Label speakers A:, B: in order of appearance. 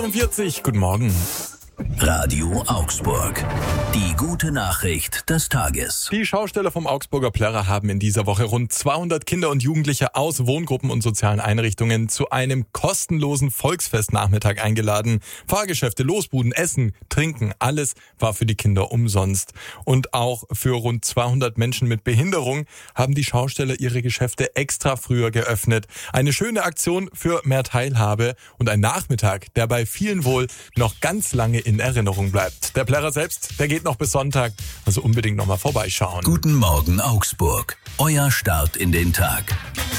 A: 40, guten Morgen.
B: Radio Augsburg. Die gute Nachricht des Tages.
A: Die Schausteller vom Augsburger Plärrer haben in dieser Woche rund 200 Kinder und Jugendliche aus Wohngruppen und sozialen Einrichtungen zu einem kostenlosen Volksfestnachmittag eingeladen. Fahrgeschäfte, Losbuden, Essen, Trinken, alles war für die Kinder umsonst. Und auch für rund 200 Menschen mit Behinderung haben die Schausteller ihre Geschäfte extra früher geöffnet. Eine schöne Aktion für mehr Teilhabe und ein Nachmittag, der bei vielen wohl noch ganz lange in Erinnerung bleibt. Der Plärrer selbst, der geht noch bis Sonntag, also unbedingt noch mal vorbeischauen.
B: Guten Morgen Augsburg. Euer Start in den Tag.